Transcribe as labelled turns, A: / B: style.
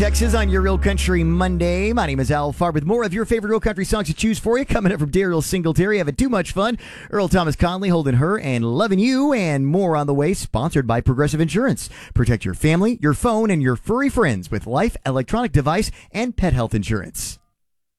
A: Texas on your Real Country Monday. My name is Al Farb with more of your favorite Real Country songs to choose for you. Coming up from Daryl Singletary, having too much fun. Earl Thomas Conley, Holding Her, and Loving You, and more on the way. Sponsored by Progressive Insurance. Protect your family, your phone, and your furry friends with life, electronic device, and pet health insurance.